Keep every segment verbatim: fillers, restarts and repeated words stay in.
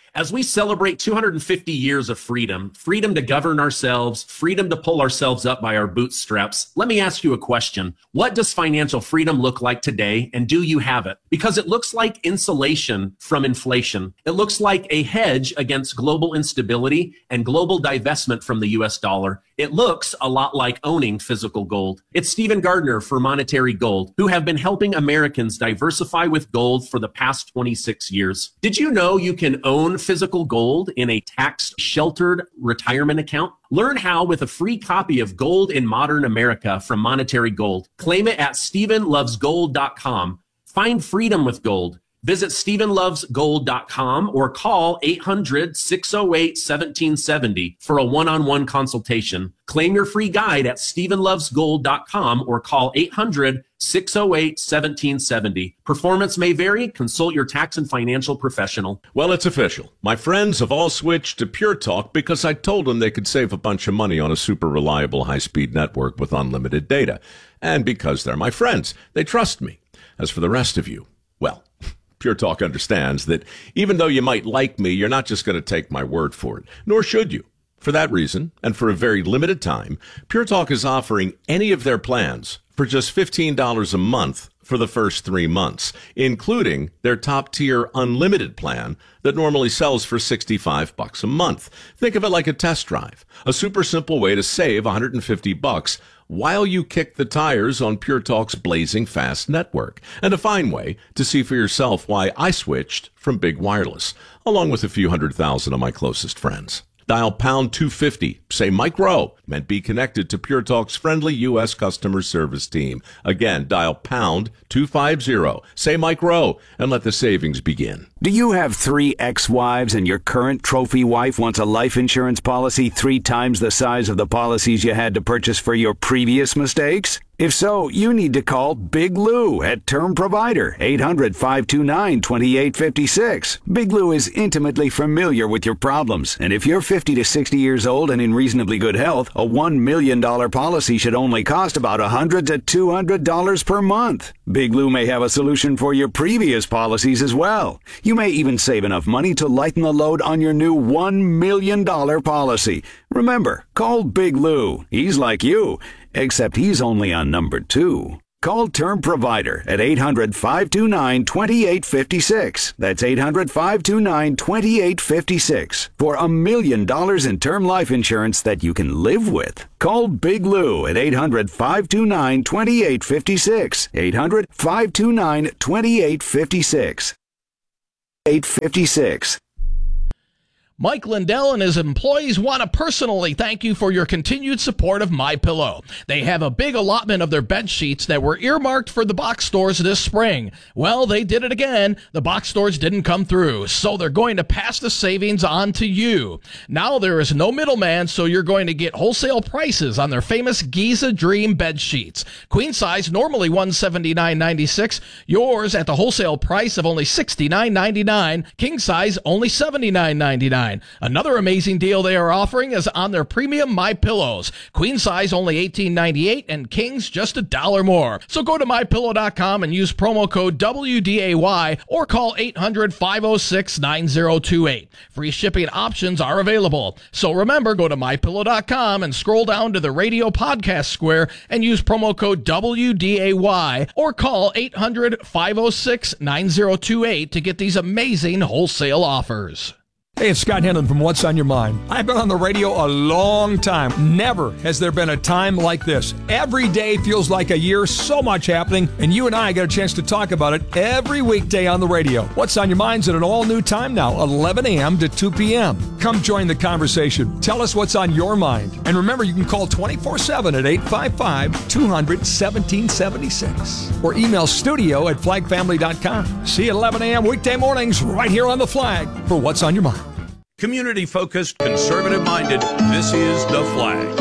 As we celebrate two hundred fifty years of freedom, freedom to govern ourselves, freedom to pull ourselves up by our bootstraps, let me ask you a question. What does financial freedom look like today, and do you have it? Because it looks like insulation from inflation. It looks like a hedge against global instability and global divestment from the U S dollar. It looks a lot like owning physical gold. It's Stephen Gardner for Monetary Gold, who have been helping Americans diversify with gold for the past twenty-six years. Did you know you can own physical gold in a tax-sheltered retirement account? Learn how with a free copy of Gold in Modern America from Monetary Gold. Claim it at stephen loves gold dot com. Find freedom with gold. Visit stephen loves gold dot com or call eight hundred, six oh eight, one seven seven oh for a one-on-one consultation. Claim your free guide at stephen loves gold dot com or call eight hundred, six oh eight, one seven seven oh. Performance may vary. Consult your tax and financial professional. Well, it's official. My friends have all switched to Pure Talk because I told them they could save a bunch of money on a super reliable high-speed network with unlimited data. And because they're my friends, they trust me. As for the rest of you, well, Pure Talk understands that even though you might like me, you're not just going to take my word for it, nor should you. For that reason, and for a very limited time, Pure Talk is offering any of their plans for just fifteen dollars a month for the first three months, including their top-tier unlimited plan that normally sells for sixty-five bucks a month. Think of it like a test drive, a super simple way to save one hundred fifty bucks while you kick the tires on Pure Talk's blazing fast network, and a fine way to see for yourself why I switched from Big Wireless, along with a few hundred thousand of my closest friends. Dial pound two fifty, say Mike Rowe, and be connected to Pure Talk's friendly U S customer service team. Again, dial pound two fifty, say Mike Rowe, and let the savings begin. Do you have three ex-wives and your current trophy wife wants a life insurance policy three times the size of the policies you had to purchase for your previous mistakes? If so, you need to call Big Lou at Term Provider, eight hundred, five two nine, two eight five six. Big Lou is intimately familiar with your problems, and if you're fifty to sixty years old and in reasonably good health, a one million dollars policy should only cost about one hundred to two hundred dollars per month. Big Lou may have a solution for your previous policies as well. You may even save enough money to lighten the load on your new one million dollars policy. Remember, call Big Lou. He's like you, except he's only on number two. Call Term Provider at eight hundred, five two nine, two eight five six. That's eight hundred, five two nine, two eight five six for a million dollars in term life insurance that you can live with. Call Big Lou at eight hundred, five two nine, two eight five six. eight hundred, five two nine, two eight five six. eight five six. Mike Lindell and his employees want to personally thank you for your continued support of MyPillow. They have a big allotment of their bed sheets that were earmarked for the box stores this spring. Well, they did it again. The box stores didn't come through, so they're going to pass the savings on to you. Now there is no middleman, so you're going to get wholesale prices on their famous Giza Dream bed sheets. Queen size, normally one hundred seventy-nine ninety-six. Yours at the wholesale price of only sixty-nine ninety-nine. King size, only seventy-nine ninety-nine. Another amazing deal they are offering is on their premium My Pillows. Queen size only eighteen ninety-eight and kings just a dollar more. So go to my pillow dot com and use promo code W D A Y or call eight hundred, five oh six, nine oh two eight. Free shipping options are available. So remember, go to my pillow dot com and scroll down to the radio podcast square and use promo code W D A Y or call eight hundred, five oh six, nine oh two eight to get these amazing wholesale offers. Hey, it's Scott Henlon from What's on Your Mind. I've been on the radio a long time. Never has there been a time like this. Every day feels like a year, so much happening, and you and I get a chance to talk about it every weekday on the radio. What's on Your Mind's at an all-new time now, eleven a.m. to two p.m. Come join the conversation. Tell us what's on your mind. And remember, you can call twenty-four seven at eight five five, two hundred, one seven seven six or email studio at flag family dot com. See you at eleven a.m. weekday mornings right here on The Flag for What's on Your Mind. Community-focused, conservative-minded, this is The Flag.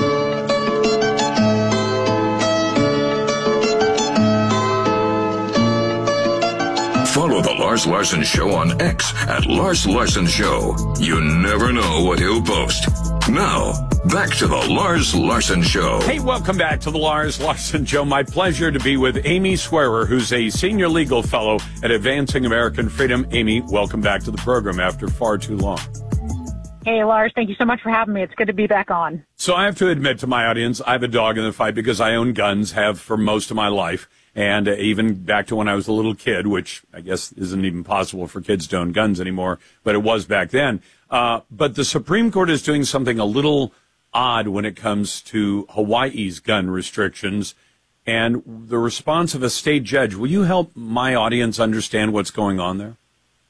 Follow The Lars Larson Show on X at Lars Larson Show. You never know what he'll post. Now, back to the Lars Larson Show. Hey, welcome back to the Lars Larson Show. My pleasure to be with Amy Swearer, who's a senior legal fellow at Advancing American Freedom. Amy, welcome back to the program after far too long. Hey, Lars, thank you so much for having me. It's good to be back on. So I have to admit to my audience, I have a dog in the fight because I own guns, have for most of my life, and uh, even back to when I was a little kid, which I guess isn't even possible for kids to own guns anymore, but it was back then. Uh, but the Supreme Court is doing something a little odd when it comes to Hawaii's gun restrictions and the response of a state judge. Will you help my audience understand what's going on there?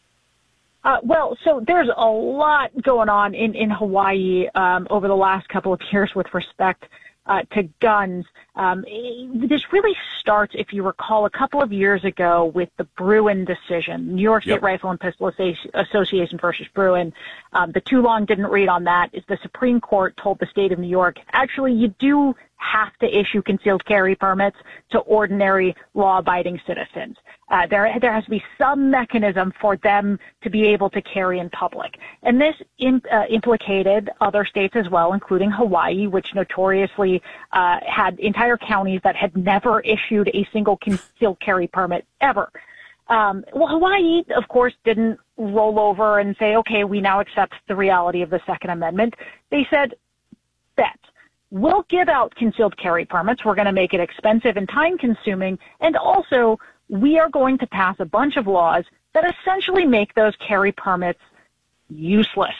Uh, well, so there's a lot going on in, in Hawaii um, over the last couple of years with respect uh, to guns. Um, this really starts, if you recall, a couple of years ago with the Bruen decision, New York State yep. Rifle and Pistol Association versus Bruen. Um, the too long didn't read on that is the Supreme Court told the state of New York, actually, you do have to issue concealed carry permits to ordinary law-abiding citizens. Uh, there, there has to be some mechanism for them to be able to carry in public. And this in, uh, implicated other states as well, including Hawaii, which notoriously uh, had entire counties that had never issued a single concealed carry permit ever. Um, well, Hawaii, of course, didn't roll over and say, okay, we now accept the reality of the Second Amendment. They said, bet. We'll give out concealed carry permits. We're going to make it expensive and time-consuming, and also we are going to pass a bunch of laws that essentially make those carry permits useless.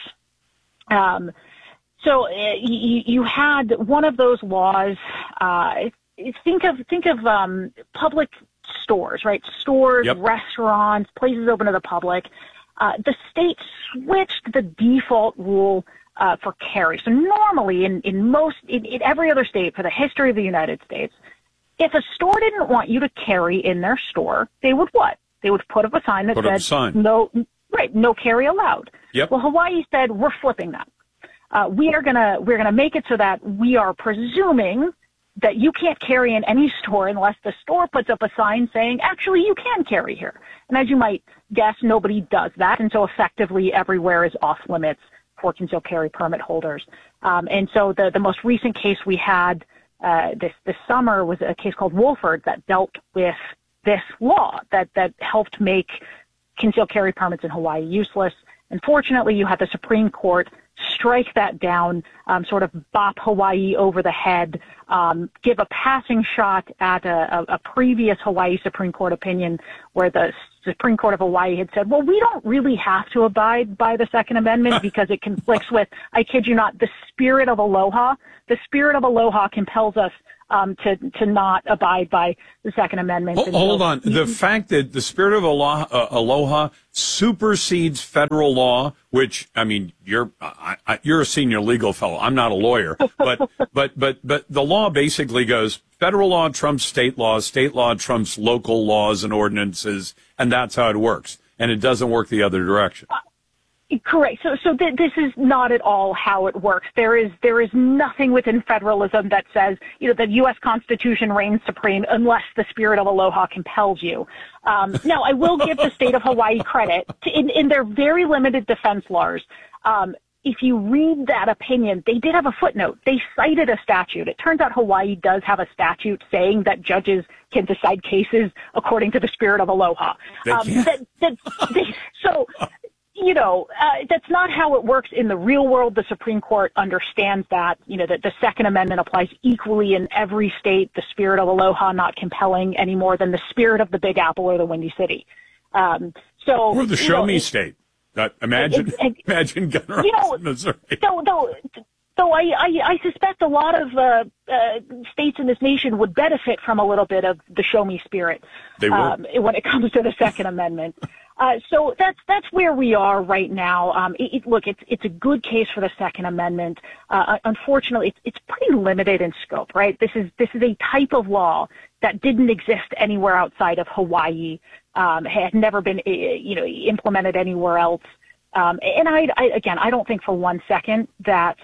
Um, so uh, you, you had one of those laws. Uh, think of think of um, public stores, right? Stores, yep. restaurants, places open to the public. Uh, the state switched the default rule Uh, for carry. So normally in, in most, in, in every other state for the history of the United States, if a store didn't want you to carry in their store, they would what? They would put up a sign that put said, up a sign. no, right, no carry allowed. Yep. Well, Hawaii said, we're flipping that. Uh, we are gonna, we're gonna make it so that we are presuming that you can't carry in any store unless the store puts up a sign saying, actually, you can carry here. And as you might guess, nobody does that. And so effectively everywhere is off limits for concealed carry permit holders. Um, and so the, the most recent case we had uh, this, this summer was a case called Wolford that dealt with this law that, that helped make concealed carry permits in Hawaii useless. Unfortunately, you had the Supreme Court strike that down, um, sort of bop Hawaii over the head, um, give a passing shot at a, a, a previous Hawaii Supreme Court opinion where the Supreme Court of Hawaii had said, well, we don't really have to abide by the Second Amendment because it conflicts with, I kid you not, the spirit of aloha. The spirit of aloha compels us um, to to not abide by the Second Amendment. Hold, hold on. The fact that the spirit of aloha, uh, aloha supersedes federal law, which, I mean, you're I, I, you're a senior legal fellow. I'm not a lawyer. But, but, but, but the law basically goes, federal law trumps state law, state law trumps local laws and ordinances, and that's how it works. And it doesn't work the other direction. Correct. So, so th- this is not at all how it works. There is there is nothing within federalism that says, you know, the U S Constitution reigns supreme unless the spirit of aloha compels you. Um, now, I will give the state of Hawaii credit to, in, in their very limited defense laws. Um, if you read that opinion, they did have a footnote. They cited a statute. It turns out Hawaii does have a statute saying that judges can decide cases according to the spirit of aloha. They um, can. that, that, they, so. You know, uh, that's not how it works in the real world. The Supreme Court understands that, you know, that the Second Amendment applies equally in every state. The spirit of aloha not compelling any more than the spirit of the Big Apple or the Windy City. Um, so, or the Show know, Me it, State. Uh, imagine, it, it, imagine gun rights you know, in Missouri. Though, though, though I, I, I suspect a lot of uh, uh, states in this nation would benefit from a little bit of the Show Me spirit they um, when it comes to the Second Amendment. Uh, so that's that's where we are right now. Um, it, it, look, it's it's a good case for the Second Amendment. Uh, unfortunately, it's it's pretty limited in scope, right? This is this is a type of law that didn't exist anywhere outside of Hawaii. Um, had never been you know implemented anywhere else. Um, and I, I again, I don't think for one second that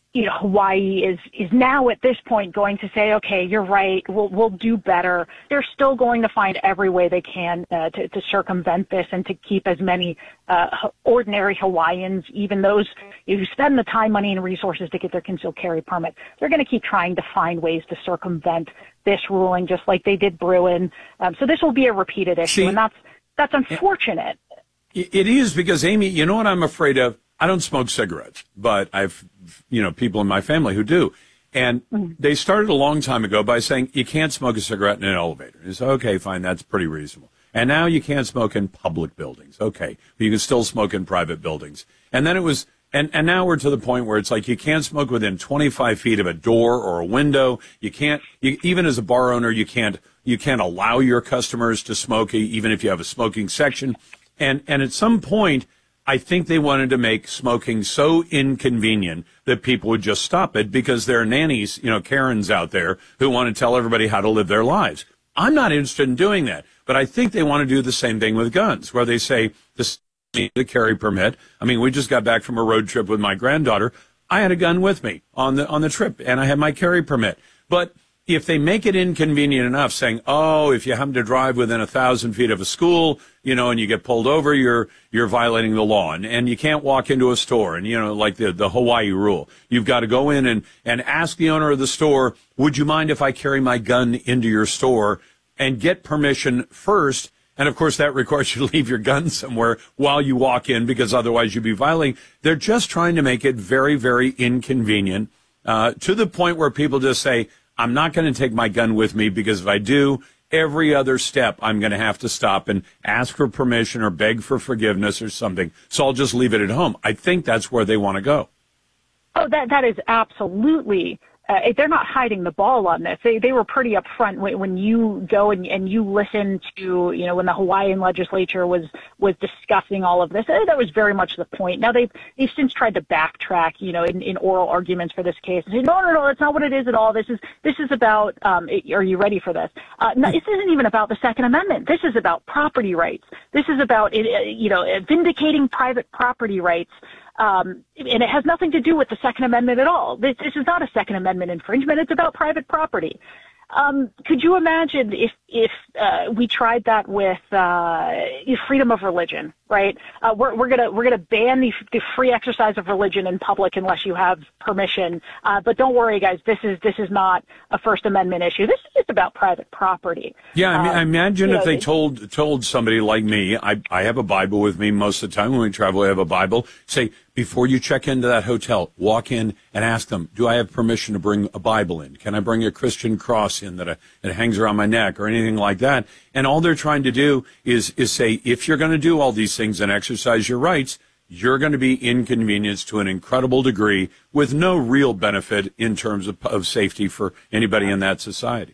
you know, Hawaii is, is now at this point going to say, okay, you're right, we'll, we'll do better. They're still going to find every way they can uh, to, to circumvent this and to keep as many uh, ordinary Hawaiians, even those who spend the time, money, and resources to get their concealed carry permit. They're going to keep trying to find ways to circumvent this ruling, just like they did Bruin. Um, so this will be a repeated issue, See, and that's that's unfortunate. It is, because, Amy, you know what I'm afraid of? I don't smoke cigarettes, but I've, you know, people in my family who do. And mm-hmm. they started a long time ago by saying you can't smoke a cigarette in an elevator. You say, okay, fine, that's pretty reasonable. And now you can't smoke in public buildings. Okay, but you can still smoke in private buildings. And then it was, and, and now we're to the point where it's like you can't smoke within twenty-five feet of a door or a window. You can't, you, even as a bar owner, you can't, you can't allow your customers to smoke, even if you have a smoking section. And, and at some point, I think they wanted to make smoking so inconvenient that people would just stop it, because there are nannies, you know, Karens out there who want to tell everybody how to live their lives. I'm not interested in doing that, but I think they want to do the same thing with guns, where they say this need a carry permit. I mean, we just got back from a road trip with my granddaughter. I had a gun with me on the on the trip, and I had my carry permit. But if they make it inconvenient enough, saying, oh, if you happen to drive within a thousand feet of a school, you know, and you get pulled over, you're you're violating the law, and, and you can't walk into a store, and, you know, like the, the Hawaii rule. You've got to go in and, and ask the owner of the store, would you mind if I carry my gun into your store, and get permission first. And, of course, that requires you to leave your gun somewhere while you walk in, because otherwise you'd be violating. They're just trying to make it very, very inconvenient, uh, to the point where people just say, I'm not going to take my gun with me, because if I do, every other step I'm going to have to stop and ask for permission or beg for forgiveness or something. So I'll just leave it at home. I think that's where they want to go. Oh, that that is absolutely. Uh, they're not hiding the ball on this. They they were pretty upfront when, when you go and, and you listen to, you know, when the Hawaiian legislature was was discussing all of this. That was very much the point. Now they've they've since tried to backtrack, you know, in, in oral arguments for this case and say, no, no, no, that's not what it is at all. This is this is about. Um, are you ready for this? Uh, no, this isn't even about the Second Amendment. This is about property rights. This is about, you know, vindicating private property rights. Um, and it has nothing to do with the Second Amendment at all. This, this is not a Second Amendment infringement. It's about private property. Um, could you imagine if if uh, we tried that with uh, freedom of religion, right? Uh, we're we're gonna we're gonna ban the, the free exercise of religion in public unless you have permission. Uh, but don't worry, guys. This is this is not a First Amendment issue. This is just about private property. Yeah, I mean, um, I imagine if know, they told told somebody like me, I I have a Bible with me most of the time when we travel. I have a Bible. Say, before you check into that hotel, walk in and ask them, do I have permission to bring a Bible in? Can I bring a Christian cross in that, I, that hangs around my neck or anything like that? And all they're trying to do is, is say, if you're going to do all these things and exercise your rights, you're going to be inconvenienced to an incredible degree with no real benefit in terms of, of safety for anybody in that society.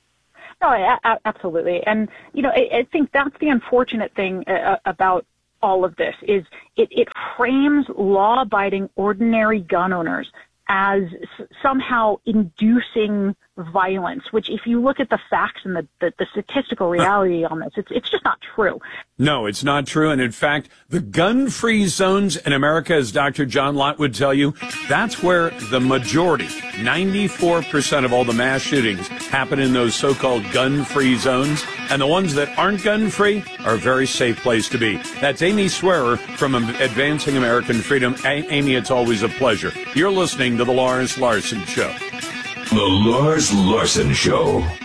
No, I, I, absolutely. And, you know, I, I think that's the unfortunate thing uh, about all of this is it, it frames law-abiding ordinary gun owners as s- somehow inducing violence, which if you look at the facts and the, the, the statistical reality on this, it's it's just not true. No, it's not true. And in fact, the gun-free zones in America, as Doctor John Lott would tell you, that's where the majority, ninety-four percent of all the mass shootings happen in those so-called gun-free zones. And the ones that aren't gun-free are a very safe place to be. That's Amy Swearer from Advancing American Freedom. A- Amy, it's always a pleasure. You're listening to The Lars Larson Show. The Lars Larson Show.